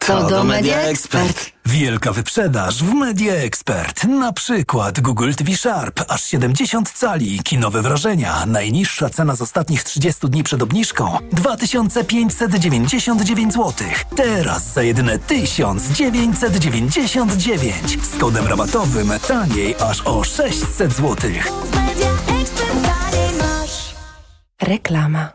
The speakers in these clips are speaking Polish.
To do Media Expert. Wielka wyprzedaż w Media Expert. Na przykład Google TV Sharp, aż 70 cali, kinowe wrażenia. Najniższa cena z ostatnich 30 dni przed obniżką 2599 zł. Teraz za jedyne 1999. Z kodem rabatowym taniej aż o 600 zł. Reklama.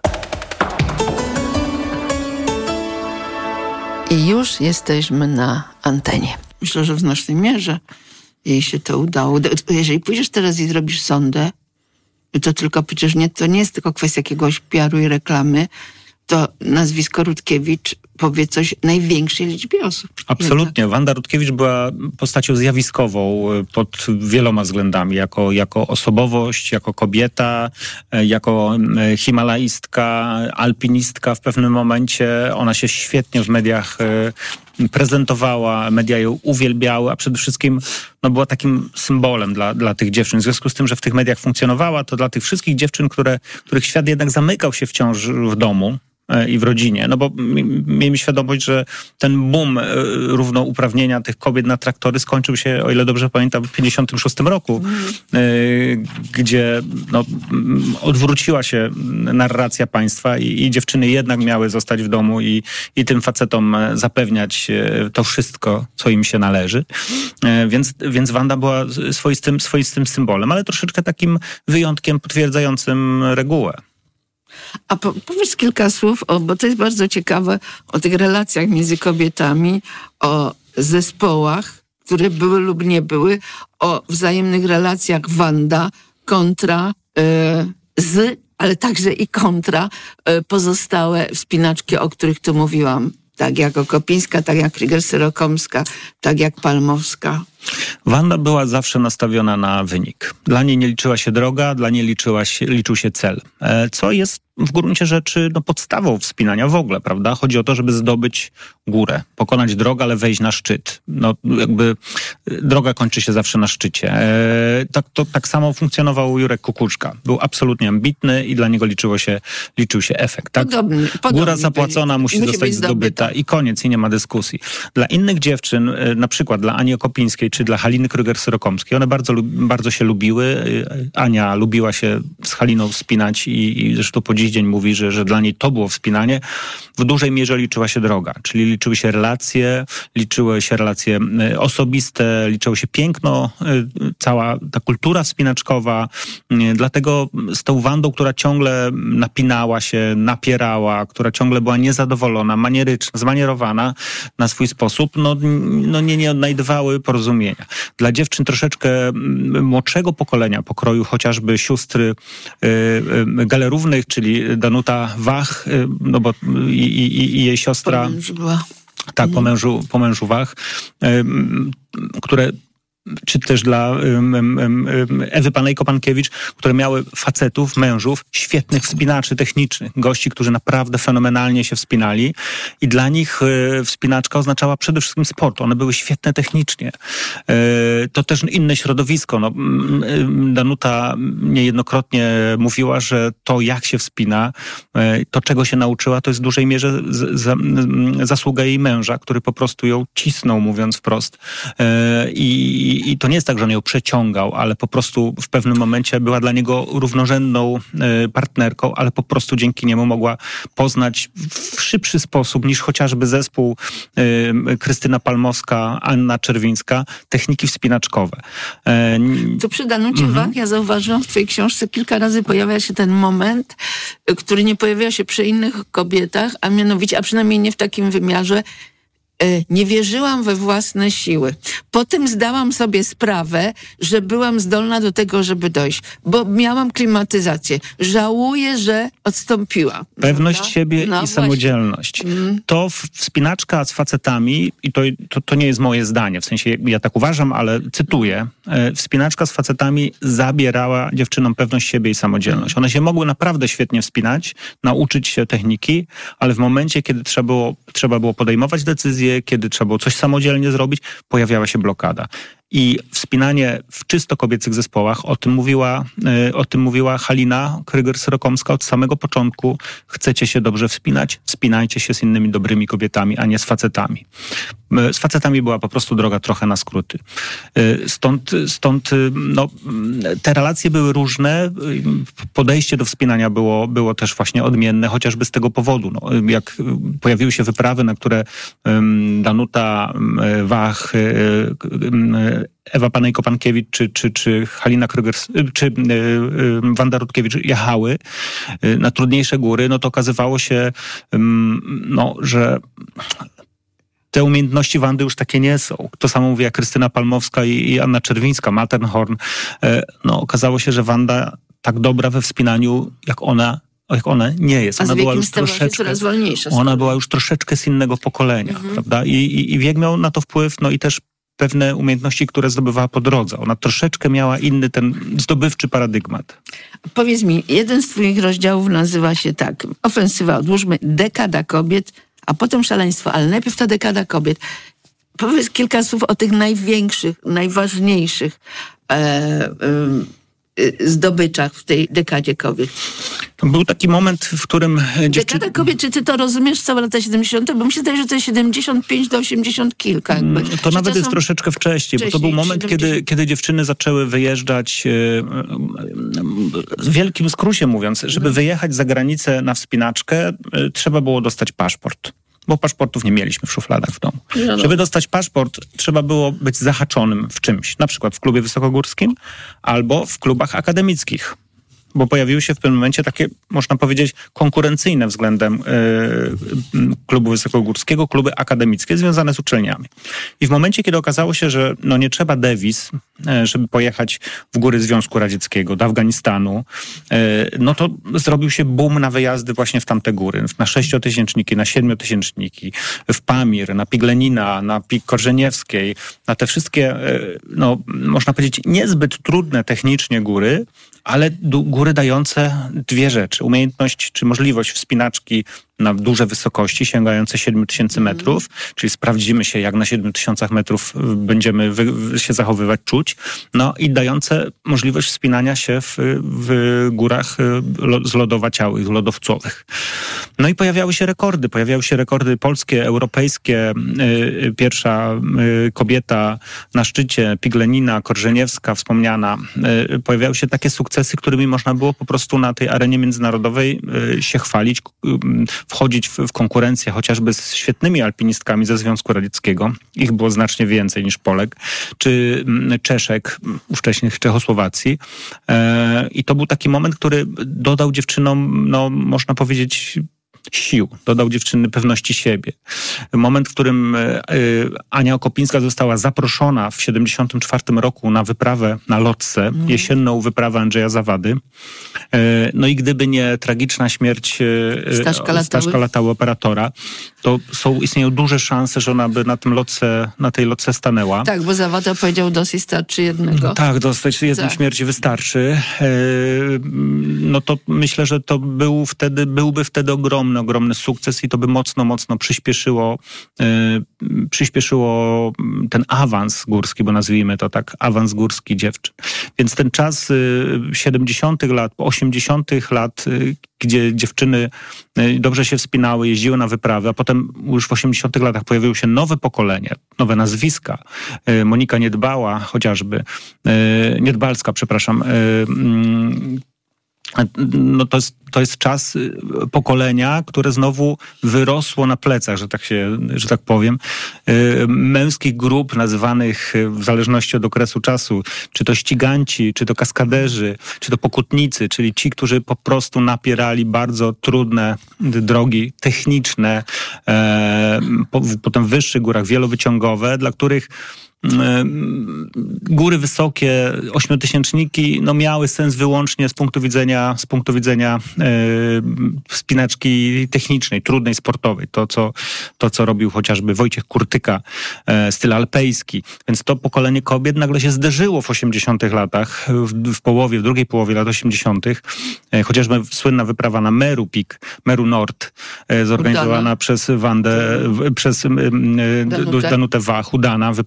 I już jesteśmy na antenie. Myślę, że w znacznej mierze jej się to udało. Jeżeli pójdziesz teraz i zrobisz sondę, to tylko przecież to nie jest tylko kwestia jakiegoś PR-u i reklamy, to nazwisko Rutkiewicz powie coś największej liczbie osób. Absolutnie. Wanda Rutkiewicz była postacią zjawiskową pod wieloma względami. Jako osobowość, jako kobieta, jako himalaistka, alpinistka w pewnym momencie. Ona się świetnie w mediach prezentowała, media ją uwielbiały, a przede wszystkim była takim symbolem dla tych dziewczyn. W związku z tym, że w tych mediach funkcjonowała, to dla tych wszystkich dziewczyn, których świat jednak zamykał się wciąż w domu i w rodzinie. No bo miejmy świadomość, że ten boom równouprawnienia tych kobiet na traktory skończył się, o ile dobrze pamiętam, w 1956 roku, gdzie odwróciła się narracja państwa i dziewczyny jednak miały zostać w domu i tym facetom zapewniać to wszystko, co im się należy. Więc Wanda była swoistym symbolem, ale troszeczkę takim wyjątkiem potwierdzającym regułę. A powiedz kilka słów, bo to jest bardzo ciekawe, o tych relacjach między kobietami, o zespołach, które były lub nie były, o wzajemnych relacjach Wanda kontra ale także i kontra pozostałe wspinaczki, o których tu mówiłam. Tak jak Okopińska, tak jak Kryger-Syrokomska, tak jak Palmowska. Wanda była zawsze nastawiona na wynik. Dla niej nie liczyła się droga, dla niej liczył się cel. Co jest w gruncie rzeczy podstawą wspinania w ogóle, prawda? Chodzi o to, żeby zdobyć górę, pokonać drogę, ale wejść na szczyt. Droga kończy się zawsze na szczycie. Tak samo funkcjonował Jurek Kukuczka. Był absolutnie ambitny i dla niego liczył się efekt. Tak? Góra zapłacona musi zostać zdobyta i koniec, i nie ma dyskusji. Dla innych dziewczyn, na przykład dla Ani Okopińskiej czy dla Haliny Kryger-Syrokomskiej, one bardzo się lubiły. Ania lubiła się z Haliną wspinać i zresztą po dziś dzień mówi, że dla niej to było wspinanie. W dużej mierze liczyła się droga, czyli liczyły się relacje osobiste, liczyło się piękno, cała ta kultura wspinaczkowa. Dlatego z tą Wandą, która ciągle napinała się, napierała, która ciągle była niezadowolona, manieryczna, zmanierowana na swój sposób, nie odnajdywały porozumienia. Dla dziewczyn troszeczkę młodszego pokolenia, pokroju chociażby sióstr Galerównych, czyli Danuta Wach, bo i jej siostra... Tak, po mężu Wach, które... czy też dla Ewy Panejko-Pankiewicz, które miały facetów, mężów, świetnych wspinaczy technicznych, gości, którzy naprawdę fenomenalnie się wspinali i dla nich wspinaczka oznaczała przede wszystkim sport. One były świetne technicznie. To też inne środowisko. Danuta niejednokrotnie mówiła, że to, jak się wspina, to, czego się nauczyła, to jest w dużej mierze zasługa jej męża, który po prostu ją cisnął, mówiąc wprost. I to nie jest tak, że on ją przeciągał, ale po prostu w pewnym momencie była dla niego równorzędną partnerką, ale po prostu dzięki niemu mogła poznać w szybszy sposób niż chociażby zespół Krystyna Palmowska, Anna Czerwińska, techniki wspinaczkowe. Tu przy Danucie Wach ja zauważyłam w twojej książce kilka razy pojawia się ten moment, który nie pojawia się przy innych kobietach, a mianowicie, a przynajmniej nie w takim wymiarze, nie wierzyłam we własne siły. Potem zdałam sobie sprawę, że byłam zdolna do tego, żeby dojść, bo miałam klimatyzację. Żałuję, że odstąpiła. Pewność siebie i samodzielność. To wspinaczka z facetami, i to nie jest moje zdanie, w sensie ja tak uważam, ale cytuję, wspinaczka z facetami zabierała dziewczynom pewność siebie i samodzielność. One się mogły naprawdę świetnie wspinać, nauczyć się techniki, ale w momencie, kiedy trzeba było podejmować decyzje, kiedy trzeba było coś samodzielnie zrobić, pojawiała się blokada. I wspinanie w czysto kobiecych zespołach, o tym mówiła Halina Kryger-Syrokomska od samego początku. Chcecie się dobrze wspinać? Wspinajcie się z innymi dobrymi kobietami, a nie z facetami. Z facetami była po prostu droga trochę na skróty. Stąd te relacje były różne. Podejście do wspinania było też właśnie odmienne, chociażby z tego powodu. Jak pojawiły się wyprawy, na które Danuta Wach, Ewa Panejko-Pankiewicz czy Halina Kryger, czy Wanda Rutkiewicz jechały na trudniejsze góry, to okazywało się, że te umiejętności Wandy już takie nie są. To samo mówiła Krystyna Palmowska i Anna Czerwińska, Matterhorn. Okazało się, że Wanda tak dobra we wspinaniu, jak ona nie jest. Ona była już coraz wolniejsza. Ona była już troszeczkę z innego pokolenia, prawda? I wiek miał na to wpływ, i też pewne umiejętności, które zdobywała po drodze. Ona troszeczkę miała inny ten zdobywczy paradygmat. Powiedz mi, jeden z twoich rozdziałów nazywa się tak, ofensywa, odłóżmy, dekada kobiet, a potem szaleństwo, ale najpierw ta dekada kobiet. Powiedz kilka słów o tych największych, najważniejszych zdobyczach w tej dekadzie kobiet. Był taki moment, w którym Dekada kobiet, czy ty to rozumiesz, całe lata 70? Bo mi się zdaje, że to jest 75 do 80 kilka. To nawet jest troszeczkę wcześniej, bo to był moment, kiedy dziewczyny zaczęły wyjeżdżać, w wielkim skrócie mówiąc, żeby wyjechać za granicę na wspinaczkę, trzeba było dostać paszport. Bo paszportów nie mieliśmy w szufladach w domu. Żeby dostać paszport, trzeba było być zahaczonym w czymś. Na przykład w klubie wysokogórskim albo w klubach akademickich. Bo pojawiły się w pewnym momencie takie, można powiedzieć, konkurencyjne względem klubu wysokogórskiego, kluby akademickie związane z uczelniami. I w momencie, kiedy okazało się, że nie trzeba dewiz, żeby pojechać w góry Związku Radzieckiego, do Afganistanu, to zrobił się boom na wyjazdy właśnie w tamte góry. Na 6-tysięczniki, na 7-tysięczniki, w Pamir, na Piglenina, na Pik Korzeniewskiej, na te wszystkie, można powiedzieć, niezbyt trudne technicznie góry, ale góry dające dwie rzeczy. Umiejętność czy możliwość wspinaczki na duże wysokości, sięgające 7000 metrów, czyli sprawdzimy się, jak na 7000 metrów będziemy się zachowywać, czuć, i dające możliwość wspinania się w górach zlodowaciałych, lodowcowych. I pojawiały się rekordy polskie, europejskie. Pierwsza kobieta na szczycie, Piglenina, Korzeniewska, wspomniana. Pojawiały się takie sukcesy, którymi można było po prostu na tej arenie międzynarodowej się chwalić, wchodzić w konkurencję chociażby z świetnymi alpinistkami ze Związku Radzieckiego. Ich było znacznie więcej niż Polek, czy Czeszek, ówcześnych Czechosłowacji. I to był taki moment, który dodał dziewczynom, można powiedzieć, sił, dodał dziewczyny pewności siebie. Moment, w którym Ania Okopińska została zaproszona w 1974 roku na wyprawę na Lotse, jesienną wyprawę Andrzeja Zawady. I gdyby nie tragiczna śmierć Staszka Latały, operatora, to istnieją duże szanse, że ona by na tej Lotse stanęła. Tak, bo Zawada powiedział, dosyć starczy jednego. Tak, dostać jednej śmierci wystarczy. To myślę, że to byłby wtedy ogromny sukces i to by mocno przyspieszyło ten awans górski, bo nazwijmy to tak, awans górski dziewczyn. Więc ten czas 70. lat, 80. lat, gdzie dziewczyny dobrze się wspinały, jeździły na wyprawy, a potem już w 80. latach pojawiło się nowe pokolenie, nowe nazwiska. Monika Niedbalska, przepraszam. To jest czas pokolenia, które znowu wyrosło na plecach, że tak powiem, męskich grup nazywanych w zależności od okresu czasu, czy to ściganci, czy to kaskaderzy, czy to pokutnicy, czyli ci, którzy po prostu napierali bardzo trudne drogi techniczne, potem w wyższych górach wielowyciągowe, dla których góry wysokie, 8-tysięczniki, miały sens wyłącznie z punktu widzenia wspinaczki technicznej, trudnej, sportowej. To, co robił chociażby Wojciech Kurtyka, styl alpejski. Więc to pokolenie kobiet nagle się zderzyło w 80 latach, w drugiej połowie lat 80. Chociażby słynna wyprawa na Meru Nord, zorganizowana przez Danutę Wach, udana wyprawa, po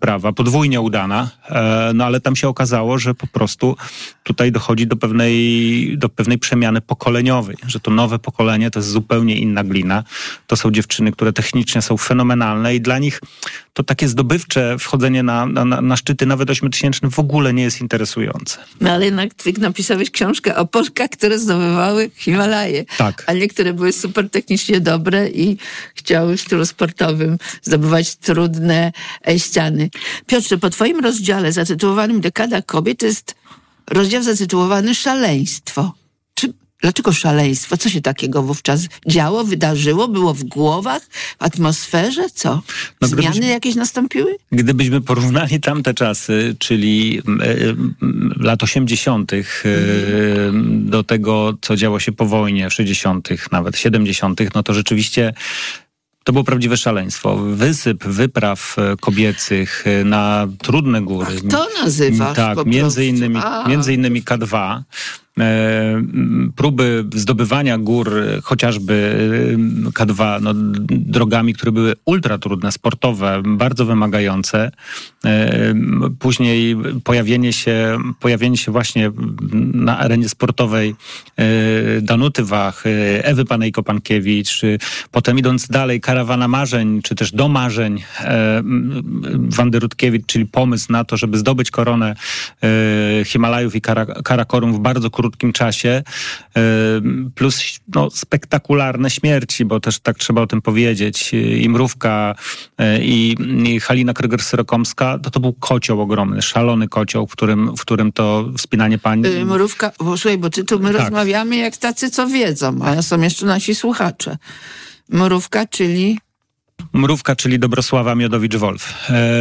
podwójnie udana, no ale tam się okazało, że po prostu tutaj dochodzi do pewnej przemiany pokoleniowej, że to nowe pokolenie to jest zupełnie inna glina. To są dziewczyny, które technicznie są fenomenalne i dla nich to takie zdobywcze wchodzenie na szczyty nawet 8000 w ogóle nie jest interesujące. No ale jednak ty napisałeś książkę o Polkach, które zdobywały Himalaje. Tak. A niektóre były super technicznie dobre i chciały w stylu sportowym zdobywać trudne ściany. Piotrze, po twoim rozdziale zatytułowanym Dekada kobiet to jest rozdział zatytułowany Szaleństwo. Dlaczego szaleństwo? Co się takiego wówczas działo, wydarzyło? Było w głowach, w atmosferze? Co? Zmiany jakieś nastąpiły? Gdybyśmy porównali tamte czasy, czyli lat 80. Do tego, co działo się po wojnie, 60., nawet 70., no to rzeczywiście to było prawdziwe szaleństwo. Wysyp wypraw kobiecych na trudne góry. Ach, to nazywasz tak, między innymi K2. Próby zdobywania gór, chociażby K2, no, drogami, które były ultra trudne, sportowe, bardzo wymagające. Później pojawienie się właśnie na arenie sportowej Danuty Wach, Ewy Panejko-Pankiewicz, potem idąc dalej Karawana Marzeń, czy też Do Marzeń Wandy Rutkiewicz, czyli pomysł na to, żeby zdobyć koronę Himalajów i Karakorum w bardzo krótkim czasie, plus no, spektakularne śmierci, bo też tak trzeba o tym powiedzieć. I Mrówka, i Halina Kryger-Syrokomska, to był kocioł ogromny, szalony kocioł, w którym to wspinanie pań... Mrówka, słuchaj, bo my rozmawiamy jak tacy, co wiedzą, a są jeszcze nasi słuchacze. Mrówka, czyli Dobrosława Miodowicz-Wolf.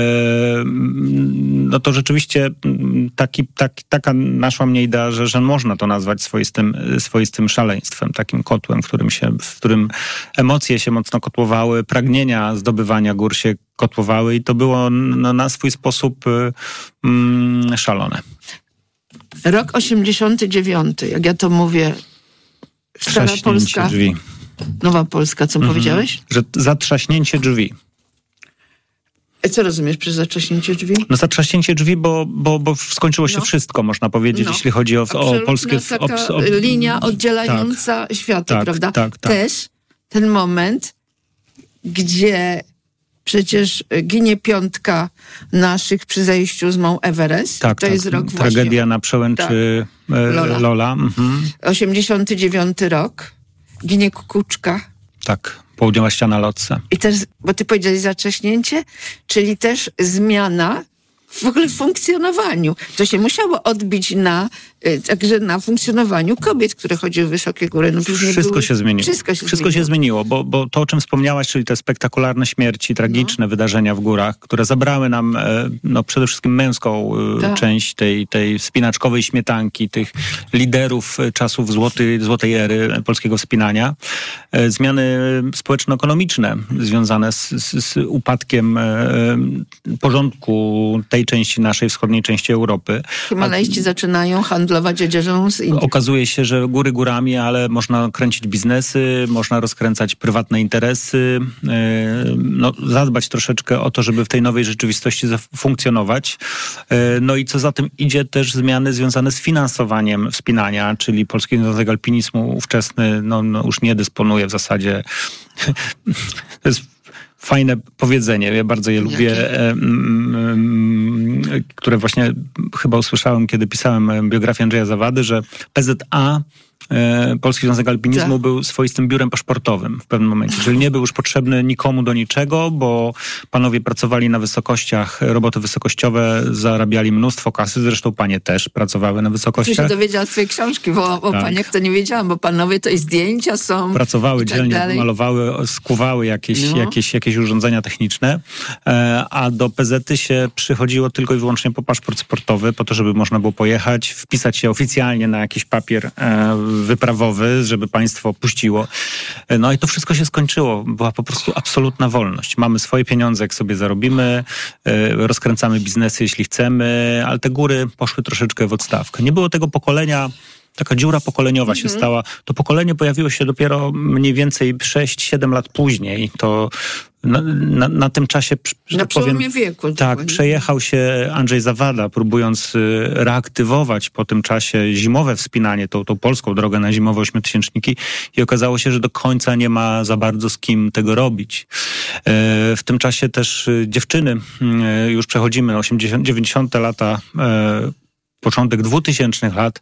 No to rzeczywiście taka naszła mnie idea, że można to nazwać swoistym szaleństwem, takim kotłem, w którym emocje się mocno kotłowały, pragnienia zdobywania gór się kotłowały i to było no, na swój sposób szalone. Rok 89, jak ja to mówię, Stara Polska. Drzwi. Nowa Polska, co powiedziałeś? Że zatrzaśnięcie drzwi. Co rozumiesz przez zatrzaśnięcie drzwi? No zatrzaśnięcie drzwi, bo skończyło się wszystko, można powiedzieć, jeśli chodzi o polskie... linia oddzielająca światy, prawda? Tak. Też ten moment, gdzie przecież ginie 5 naszych przy zejściu z Mount Everest. To jest rok właśnie. Tragedia na przełęczy Lola. 89 rok. Ginie Kukuczka. Tak, południowa ściana Lhotse. I też, bo ty powiedziałeś zatrzaśnięcie, czyli też zmiana w ogóle w funkcjonowaniu. To się musiało odbić także na funkcjonowaniu kobiet, które chodziły w wysokie góry. No, Wszystko się zmieniło, bo to, o czym wspomniałaś, czyli te spektakularne śmierci, tragiczne wydarzenia w górach, które zabrały nam przede wszystkim męską część tej wspinaczkowej śmietanki, tych liderów czasów złotej ery polskiego wspinania. Zmiany społeczno-ekonomiczne związane z upadkiem porządku tej części naszej wschodniej części Europy. Himalajści zaczynają handlować odzieżą z Indii. Okazuje się, że góry górami, ale można kręcić biznesy, można rozkręcać prywatne interesy, zadbać troszeczkę o to, żeby w tej nowej rzeczywistości funkcjonować. No i co za tym idzie, też zmiany związane z finansowaniem wspinania, czyli Polski Związek Alpinizmu ówczesny już nie dysponuje w zasadzie... To jest fajne powiedzenie, ja bardzo je lubię, które właśnie chyba usłyszałem, kiedy pisałem biografię Andrzeja Zawady, że PZA, Polski Związek Alpinizmu, był swoistym biurem paszportowym w pewnym momencie, czyli nie był już potrzebny nikomu do niczego, bo panowie pracowali na wysokościach, roboty wysokościowe, zarabiali mnóstwo kasy, zresztą panie też pracowały na wysokościach. Tu się dowiedziałam z twojej książki, bo o paniach to nie wiedziałam, bo panowie to i zdjęcia są. Pracowały dzielnie, malowały, skuwały jakieś urządzenia techniczne, a do PZ-y się przychodziło tylko i wyłącznie po paszport sportowy, po to, żeby można było pojechać, wpisać się oficjalnie na jakiś papier wyprawowy, żeby państwo puściło. No i to wszystko się skończyło. Była po prostu absolutna wolność. Mamy swoje pieniądze, jak sobie zarobimy, rozkręcamy biznesy, jeśli chcemy, ale te góry poszły troszeczkę w odstawkę. Nie było tego pokolenia taka dziura pokoleniowa się stała. To pokolenie pojawiło się dopiero mniej więcej 6-7 lat później. To na tym czasie, że na tak powiem, przełomie wieku. tak, przejechał się Andrzej Zawada, próbując reaktywować po tym czasie zimowe wspinanie, tą polską drogę na zimowe 8000 i okazało się, że do końca nie ma za bardzo z kim tego robić. W tym czasie też dziewczyny, już przechodzimy 80, 90 lata, początek 2000 lat,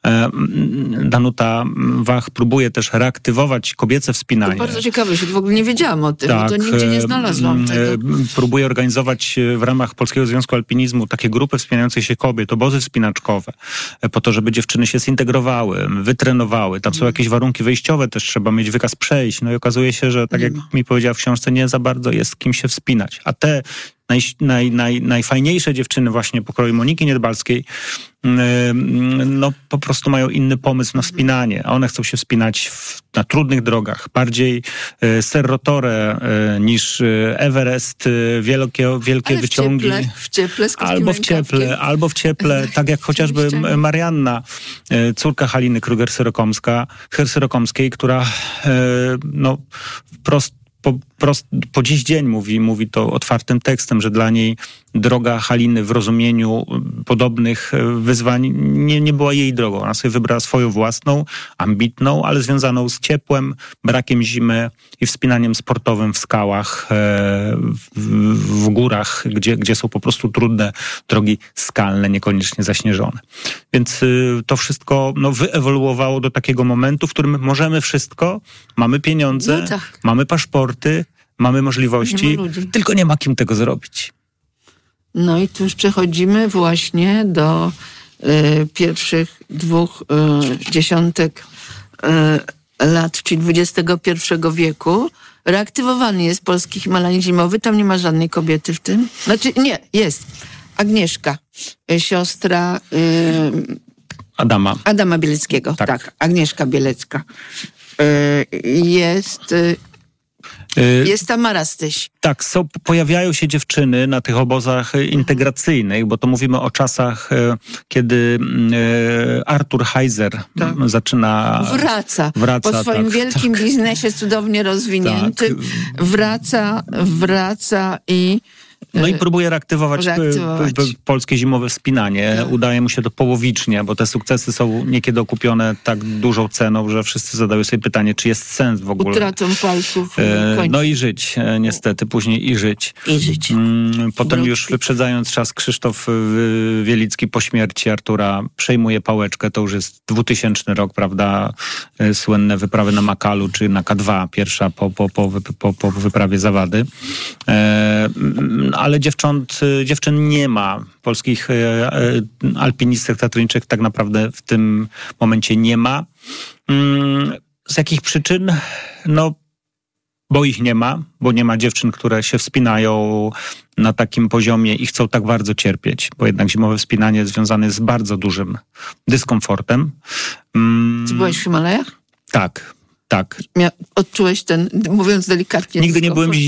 Danuta Wach próbuje też reaktywować kobiece wspinanie. To bardzo ciekawe, że w ogóle nie wiedziałam o tym, bo to nigdzie nie znalazłam tego. Próbuje organizować w ramach Polskiego Związku Alpinizmu takie grupy wspinających się kobiet, obozy wspinaczkowe, po to, żeby dziewczyny się zintegrowały, wytrenowały. Tam są jakieś warunki wejściowe, też trzeba mieć wykaz przejść. No i okazuje się, że tak jak mi powiedziała w książce, nie za bardzo jest z kim się wspinać. A te najfajniejsze dziewczyny właśnie pokroju Moniki Niedbalskiej, no po prostu mają inny pomysł na wspinanie. One chcą się wspinać na trudnych drogach, bardziej Cerro Torre niż Everest, wielkie wyciągi. W cieple, albo w cieple, tak jak chociażby Marianna, córka Haliny Kruger-Syrokomskiej, która no wprost po dziś dzień mówi to otwartym tekstem, że dla niej droga Haliny w rozumieniu podobnych wyzwań nie była jej drogą. Ona sobie wybrała swoją własną, ambitną, ale związaną z ciepłem, brakiem zimy i wspinaniem sportowym w skałach, w górach, gdzie są po prostu trudne drogi skalne, niekoniecznie zaśnieżone. Więc to wszystko wyewoluowało do takiego momentu, w którym możemy wszystko, mamy pieniądze, mamy paszporty, mamy możliwości, tylko nie ma kim tego zrobić. No i tu już przechodzimy właśnie do pierwszych 2 dziesiątek lat, czyli XXI wieku. Reaktywowany jest polski Himalaj zimowy, tam nie ma żadnej kobiety w tym. Znaczy nie, jest. Agnieszka, siostra Adama Bieleckiego. Tak, Agnieszka Bielecka. Jest Tamara Styś. Tak, pojawiają się dziewczyny na tych obozach integracyjnych, bo to mówimy o czasach, kiedy Artur Heiser zaczyna... Wraca po swoim wielkim biznesie cudownie rozwiniętym. Wraca i... No i próbuje reaktywować polskie zimowe wspinanie. Tak. Udaje mu się to połowicznie, bo te sukcesy są niekiedy okupione tak dużą ceną, że wszyscy zadają sobie pytanie, czy jest sens w ogóle. Utratą palców. No i żyć, niestety. Później i żyć. Potem już wyprzedzając czas, Krzysztof Wielicki po śmierci Artura przejmuje pałeczkę. To już jest 2000 rok, prawda? Słynne wyprawy na Makalu, czy na K2, pierwsza po wyprawie Zawady. Ale dziewczyn nie ma. Polskich alpinistek tatryńczych tak naprawdę w tym momencie nie ma. Z jakich przyczyn? No, bo ich nie ma, bo nie ma dziewczyn, które się wspinają na takim poziomie i chcą tak bardzo cierpieć, bo jednak zimowe wspinanie związane jest z bardzo dużym dyskomfortem. Ty byłeś w Himalajach? Tak. Odczułeś ten, mówiąc delikatnie... Nigdy nie byłem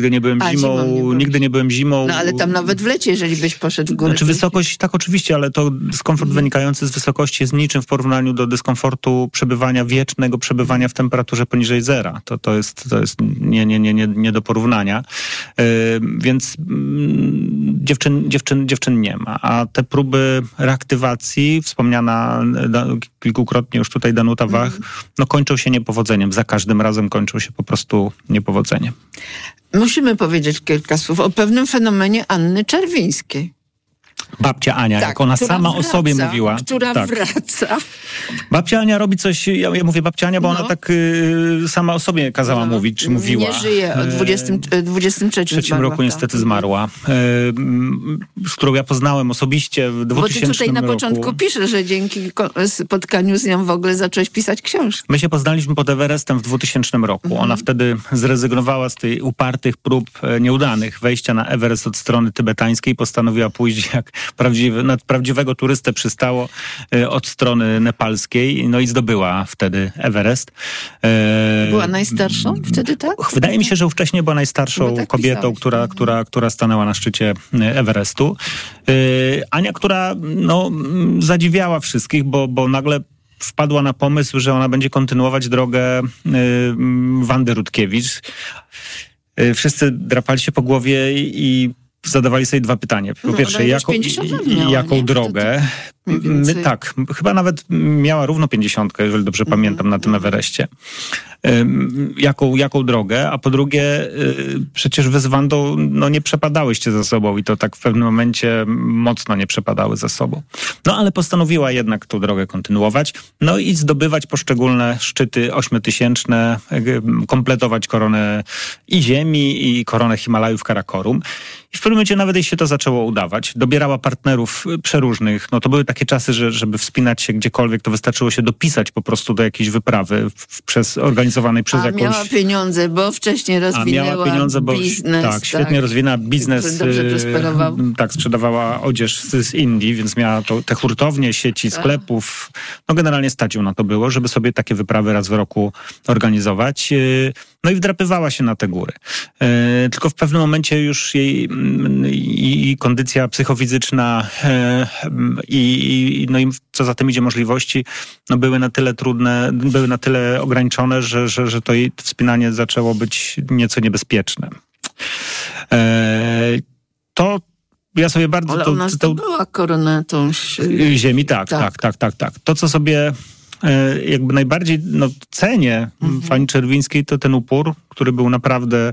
zimą. No ale tam nawet w lecie, jeżeli byś poszedł w górę. Znaczy wysokość, tak oczywiście, ale to dyskomfort wynikający z wysokości jest niczym w porównaniu do dyskomfortu wiecznego przebywania w temperaturze poniżej zera. To jest nie do porównania. Więc dziewczyn nie ma. A te próby reaktywacji, wspomniana kilkukrotnie już tutaj Danuta Wach, kończą się niepowodzeniem. Za każdym razem kończą się po prostu niepowodzeniem. Musimy powiedzieć kilka słów o pewnym fenomenie Anny Czerwińskiej. Babcia Ania, jak ona sama o sobie mówiła. Która wraca. Babcia Ania robi coś, ja mówię babcia Ania, bo ona tak sama o sobie kazała mówić, czy mówiła. Nie żyje, od 23 roku niestety zmarła. Z którą ja poznałem osobiście w 2000 roku. Bo ty tutaj na początku piszesz, że dzięki spotkaniu z nią w ogóle zacząłeś pisać książkę. My się poznaliśmy pod Everestem w 2000 roku. Ona wtedy zrezygnowała z tej upartych prób nieudanych wejścia na Everest od strony tybetańskiej. Postanowiła pójść jak na prawdziwego turystę przystało od strony nepalskiej, no i zdobyła wtedy Everest. Była najstarszą wtedy, tak? Wydaje mi się, że wcześniej była najstarszą kobietą, która stanęła na szczycie Everestu. Ania, która zadziwiała wszystkich, bo nagle wpadła na pomysł, że ona będzie kontynuować drogę Wandy Rutkiewicz. Wszyscy drapali się po głowie i zadawali sobie dwa pytania. Po pierwsze, jaką drogę? Tak, chyba nawet miała równo 50, jeżeli dobrze pamiętam, na tym Everestie. Jaką drogę? A po drugie, przecież wy z Wandą nie przepadałyście ze sobą i to tak w pewnym momencie mocno nie przepadały ze sobą. No ale postanowiła jednak tą drogę kontynuować, no i zdobywać poszczególne szczyty 8000, kompletować koronę i Ziemi, i koronę Himalajów Karakorum. I w pewnym momencie nawet jej się to zaczęło udawać. Dobierała partnerów przeróżnych. No to były takie czasy, że żeby wspinać się gdziekolwiek, to wystarczyło się dopisać po prostu do jakiejś wyprawy organizowanej przez jakąś... miała pieniądze, bo wcześniej rozwinęła biznes. Tak, świetnie rozwinęła biznes. Dobrze prosperował. Tak, sprzedawała odzież z Indii, więc miała te hurtownie, sieci sklepów. No generalnie stać ją na to było, żeby sobie takie wyprawy raz w roku organizować. No i wdrapywała się na te góry. Tylko w pewnym momencie już jej i kondycja psychofizyczna i co za tym idzie możliwości, były na tyle trudne, były na tyle ograniczone, że to jej wspinanie zaczęło być nieco niebezpieczne. To ja sobie bardzo... Ale ona była koronetą Ziemi, tak. To, co sobie jakby najbardziej cenię w Ani Czerwińskiej, to ten upór, który był naprawdę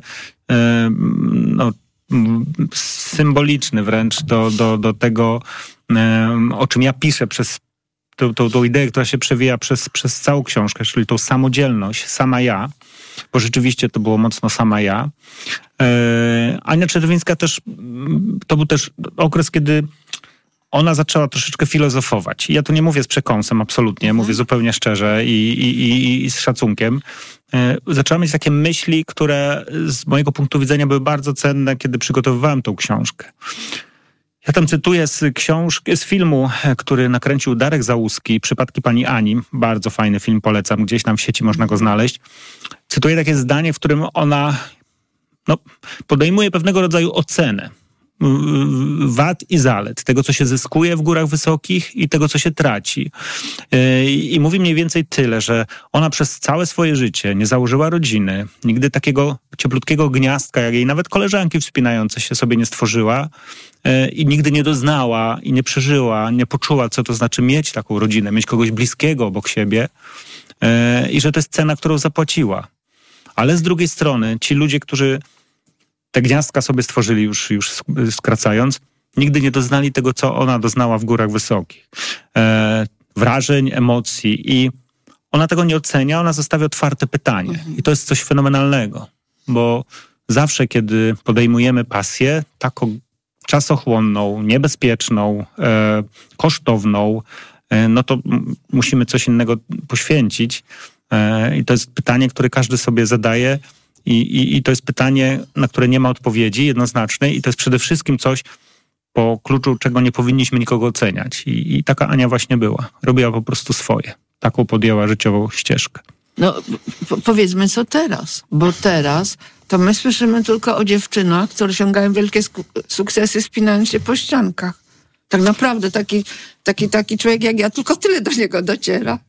symboliczny wręcz do tego, o czym ja piszę przez tą ideę, która się przewija przez całą książkę, czyli tą samodzielność, sama ja, bo rzeczywiście to było mocno sama ja. Ania Czerwińska też, to był też okres, kiedy ona zaczęła troszeczkę filozofować. I ja tu nie mówię z przekąsem, absolutnie, mówię zupełnie szczerze i z szacunkiem. Zaczęłam mieć takie myśli, które z mojego punktu widzenia były bardzo cenne, kiedy przygotowywałem tą książkę. Ja tam cytuję z filmu, który nakręcił Darek Załuski, Przypadki pani Ani. Bardzo fajny film, polecam. Gdzieś tam w sieci można go znaleźć. Cytuję takie zdanie, w którym ona podejmuje pewnego rodzaju ocenę wad i zalet, tego, co się zyskuje w górach wysokich i tego, co się traci. I mówi mniej więcej tyle, że ona przez całe swoje życie nie założyła rodziny, nigdy takiego cieplutkiego gniazdka, jak jej nawet koleżanki wspinające się sobie nie stworzyła i nigdy nie doznała i nie przeżyła, nie poczuła, co to znaczy mieć taką rodzinę, mieć kogoś bliskiego obok siebie i że to jest cena, którą zapłaciła. Ale z drugiej strony ci ludzie, którzy te gniazdka sobie stworzyli, już skracając, nigdy nie doznali tego, co ona doznała w górach wysokich. Wrażeń, emocji. I ona tego nie ocenia, ona zostawia otwarte pytanie. I to jest coś fenomenalnego, bo zawsze, kiedy podejmujemy pasję, taką czasochłonną, niebezpieczną, kosztowną, to musimy coś innego poświęcić. I to jest pytanie, które każdy sobie zadaje. I to jest pytanie, na które nie ma odpowiedzi jednoznacznej i to jest przede wszystkim coś, po kluczu czego nie powinniśmy nikogo oceniać. I taka Ania właśnie była. Robiła po prostu swoje. Taką podjęła życiową ścieżkę. Powiedzmy co teraz, bo teraz to my słyszymy tylko o dziewczynach, które osiągają wielkie sukcesy wspinając się po ściankach. Tak naprawdę taki człowiek jak ja, tylko tyle do niego dociera.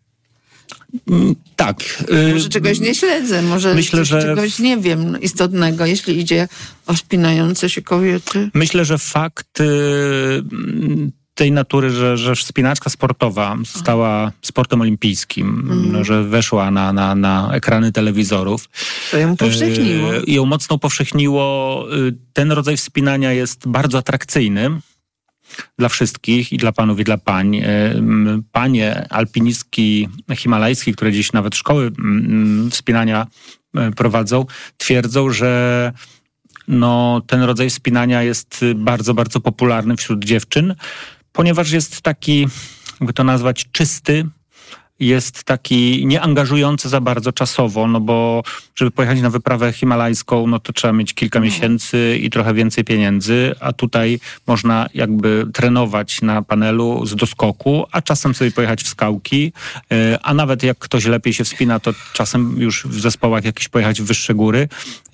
Tak. Może czegoś nie śledzę, może myślę, że czegoś nie wiem istotnego, jeśli idzie o wspinające się kobiety. Myślę, że fakt tej natury, że wspinaczka sportowa stała sportem olimpijskim, że weszła na ekrany telewizorów. To ją upowszechniło. Ją mocno upowszechniło. Ten rodzaj wspinania jest bardzo atrakcyjny dla wszystkich, i dla panów, i dla pań. Panie alpinistki himalajskie, które dziś nawet szkoły wspinania prowadzą, twierdzą, że ten rodzaj wspinania jest bardzo, bardzo popularny wśród dziewczyn, ponieważ jest taki, jakby to nazwać, czysty, jest taki nieangażujący za bardzo czasowo, bo żeby pojechać na wyprawę himalajską, to trzeba mieć kilka miesięcy i trochę więcej pieniędzy, a tutaj można jakby trenować na panelu z doskoku, a czasem sobie pojechać w skałki, a nawet jak ktoś lepiej się wspina, to czasem już w zespołach jakieś pojechać w wyższe góry.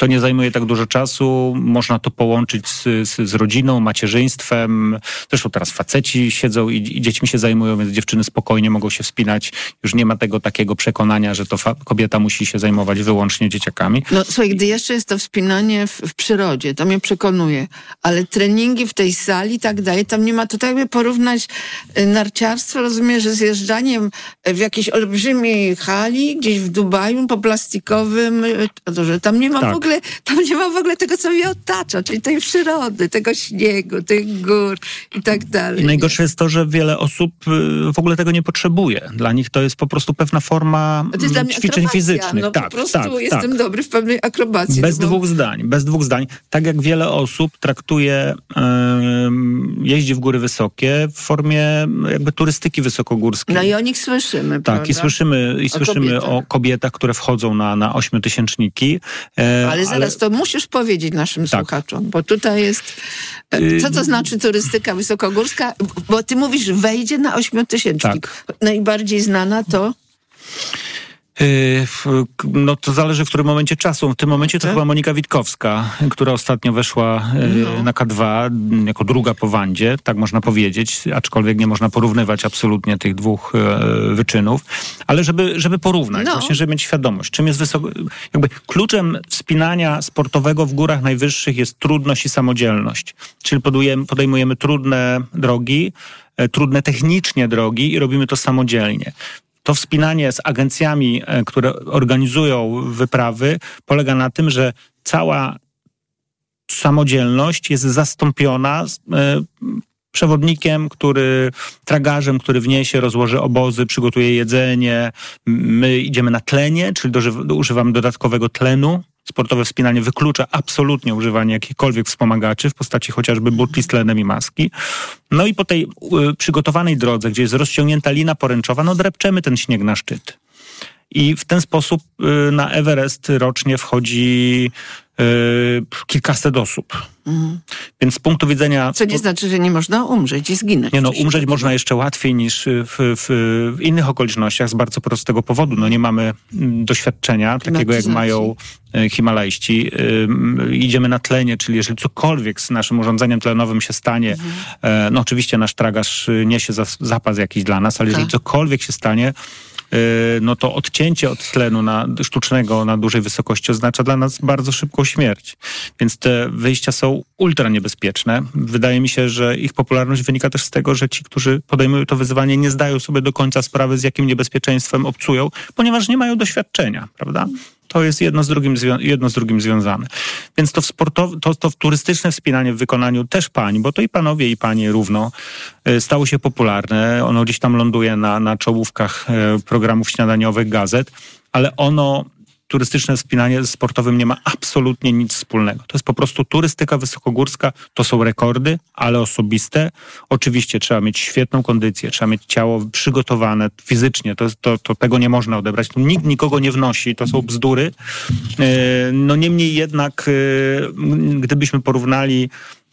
To nie zajmuje tak dużo czasu, można to połączyć z rodziną, macierzyństwem. Zresztą teraz faceci siedzą i dziećmi się zajmują, więc dziewczyny spokojnie mogą się wspinać. Już nie ma tego takiego przekonania, że to kobieta musi się zajmować wyłącznie dzieciakami. No słuchaj, gdy jeszcze jest to wspinanie w przyrodzie, to mnie przekonuje, ale treningi w tej sali i tak dalej, tam nie ma, to tak jakby porównać narciarstwo, rozumiem, że zjeżdżaniem w jakiejś olbrzymiej hali, gdzieś w Dubaju, po plastikowym, że tam nie ma w ogóle tego, co mnie otacza, czyli tej przyrody, tego śniegu, tych gór i tak dalej. I najgorsze jest to, że wiele osób w ogóle tego nie potrzebuje. Dla nich to jest po prostu pewna forma ćwiczeń fizycznych. No po prostu jestem dobry w pewnej akrobacji. Bez dwóch zdań. Tak jak wiele osób traktuje jeździ w góry wysokie w formie jakby turystyki wysokogórskiej. No i o nich słyszymy, tak, prawda? I słyszymy o kobietach, które wchodzą na 8-tysięczniki. Ale zaraz, to musisz powiedzieć naszym słuchaczom, bo tutaj jest... Co to znaczy turystyka wysokogórska? Bo ty mówisz, wejdzie na 8-tysięcznik. Tak. Najbardziej znana to... No to zależy w którym momencie czasu. W tym momencie to chyba Monika Witkowska, która ostatnio weszła na K2 jako druga po Wandzie, tak można powiedzieć, aczkolwiek nie można porównywać absolutnie tych dwóch wyczynów, ale żeby porównać, właśnie żeby mieć świadomość, czym jest jakby kluczem wspinania sportowego w górach najwyższych jest trudność i samodzielność, czyli podejmujemy trudne drogi, trudne technicznie drogi i robimy to samodzielnie. To wspinanie z agencjami, które organizują wyprawy, polega na tym, że cała samodzielność jest zastąpiona przewodnikiem, tragarzem, który wniesie, rozłoży obozy, przygotuje jedzenie. My idziemy na tlenie, czyli używamy dodatkowego tlenu. Sportowe wspinanie wyklucza absolutnie używanie jakichkolwiek wspomagaczy w postaci chociażby butli z tlenem i maski. No i po tej przygotowanej drodze, gdzie jest rozciągnięta lina poręczowa, drepczemy ten śnieg na szczyt. I w ten sposób na Everest rocznie wchodzi kilkaset osób. Więc z punktu widzenia... Co nie znaczy, że nie można umrzeć i zginąć. Umrzeć można jeszcze łatwiej niż w innych okolicznościach z bardzo prostego powodu. Nie mamy doświadczenia takiego, jak mają Himalajści. Idziemy na tlenie, czyli jeżeli cokolwiek z naszym urządzeniem tlenowym się stanie, oczywiście nasz tragarz niesie zapas jakiś dla nas, ale jeżeli cokolwiek się stanie, to odcięcie od tlenu sztucznego na dużej wysokości oznacza dla nas bardzo szybką śmierć. Więc te wyjścia są ultra niebezpieczne. Wydaje mi się, że ich popularność wynika też z tego, że ci, którzy podejmują to wyzwanie, nie zdają sobie do końca sprawy, z jakim niebezpieczeństwem obcują, ponieważ nie mają doświadczenia, prawda? To jest jedno z drugim związane. Więc to turystyczne wspinanie w wykonaniu też pań, bo to i panowie, i panie równo, stało się popularne. Ono gdzieś tam ląduje na czołówkach programów śniadaniowych, gazet, ale turystyczne wspinanie z sportowym nie ma absolutnie nic wspólnego. To jest po prostu turystyka wysokogórska, to są rekordy, ale osobiste. Oczywiście trzeba mieć świetną kondycję, trzeba mieć ciało przygotowane fizycznie, to tego nie można odebrać. Tu nikt nikogo nie wnosi, to są bzdury. Niemniej jednak, gdybyśmy porównali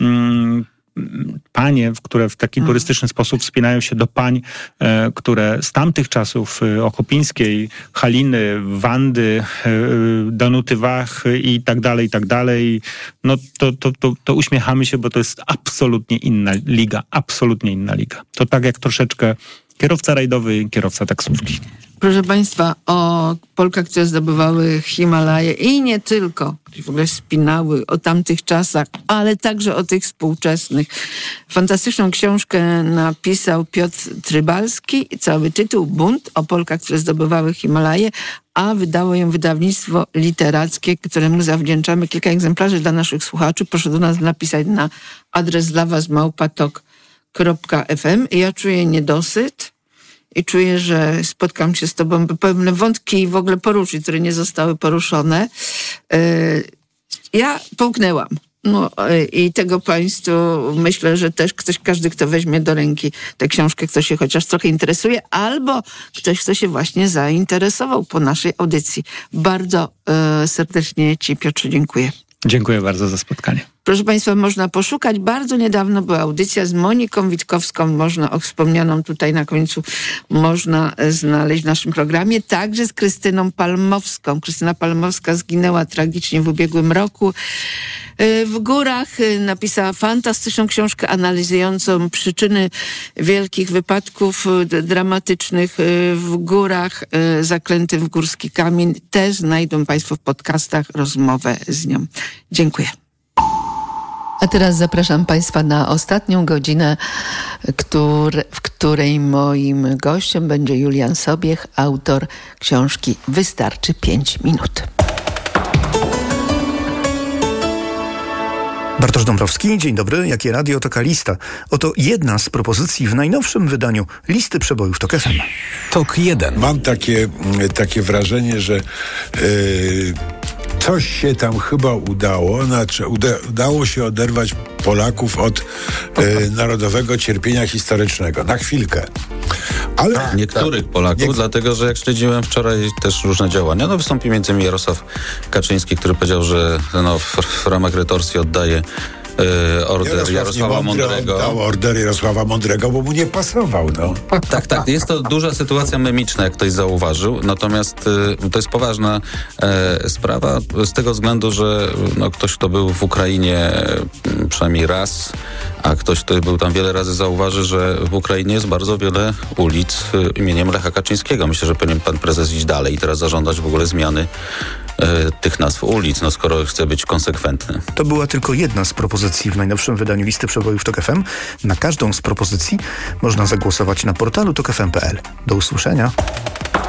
panie, które w taki turystyczny sposób wspinają się do pań, które z tamtych czasów Okopińskiej, Haliny, Wandy, Danuty Wach i tak dalej, to uśmiechamy się, bo to jest absolutnie inna liga. To tak jak troszeczkę kierowca rajdowy i kierowca taksówki. Proszę Państwa, o Polkach, które zdobywały Himalaje i nie tylko, które w ogóle spinały o tamtych czasach, ale także o tych współczesnych. Fantastyczną książkę napisał Piotr Trybalski, cały tytuł Bunt, o Polkach, które zdobywały Himalaje, a wydało ją wydawnictwo literackie, któremu zawdzięczamy kilka egzemplarzy dla naszych słuchaczy. Proszę do nas napisać na adres dla was @tok.fm. Ja czuję niedosyt i czuję, że spotkam się z tobą, by pewne wątki w ogóle poruszyć, które nie zostały poruszone. Ja połknęłam. I tego Państwu myślę, że też każdy, kto weźmie do ręki tę książkę, kto się chociaż trochę interesuje, albo ktoś, kto się właśnie zainteresował po naszej audycji. Bardzo serdecznie Ci, Piotrze, dziękuję. Dziękuję bardzo za spotkanie. Proszę Państwa, można poszukać. Bardzo niedawno była audycja z Moniką Witkowską, wspomnianą tutaj na końcu, można znaleźć w naszym programie. Także z Krystyną Palmowską. Krystyna Palmowska zginęła tragicznie w ubiegłym roku. W górach napisała fantastyczną książkę analizującą przyczyny wielkich wypadków dramatycznych w górach, Zaklęty w górski kamień. Też znajdą Państwo w podcastach rozmowę z nią. Dziękuję. A teraz zapraszam Państwa na ostatnią godzinę, w której moim gościem będzie Julian Sobiech, autor książki Wystarczy 5 minut. Bartosz Dąbrowski, dzień dobry. Jakie radio, taka lista. Oto jedna z propozycji w najnowszym wydaniu Listy Przebojów TOK FM. TOK 1. Mam takie wrażenie, że coś się tam chyba udało. Znaczy, udało się oderwać Polaków od narodowego cierpienia historycznego. Na chwilkę. Ale niektórych Polaków, dlatego że jak śledziłem wczoraj też różne działania, wystąpił między innymi Jarosław Kaczyński, który powiedział, że w ramach retorsji oddaje order Jarosława Mądrego. Dał order Jarosława Mądrego, bo mu nie pasował. Tak. Jest to duża sytuacja memiczna, jak ktoś zauważył. Natomiast to jest poważna sprawa z tego względu, że ktoś, kto był w Ukrainie przynajmniej raz, a ktoś, kto był tam wiele razy, zauważy, że w Ukrainie jest bardzo wiele ulic imieniem Lecha Kaczyńskiego. Myślę, że powinien pan prezes iść dalej i teraz zażądać w ogóle zmiany tych nazw ulic, skoro chce być konsekwentny. To była tylko jedna z propozycji w najnowszym wydaniu Listy Przebojów TOK FM. Na każdą z propozycji można zagłosować na portalu tokfm.pl. Do usłyszenia.